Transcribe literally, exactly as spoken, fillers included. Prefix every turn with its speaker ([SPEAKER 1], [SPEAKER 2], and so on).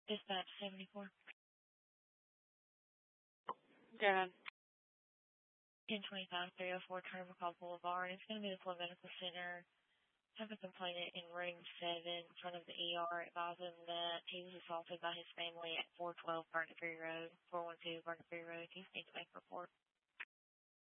[SPEAKER 1] Dispatch seventy-four.
[SPEAKER 2] Go ahead.
[SPEAKER 1] ten twenty-five three oh four Turner McCall Boulevard. It's going to be the Flint Medical Center. Have a complainant in room seven in front of the E R advising that he was assaulted by his family at four twelve Burnt Ferry Road, four one two Burnt Ferry Road. He needs to make a report.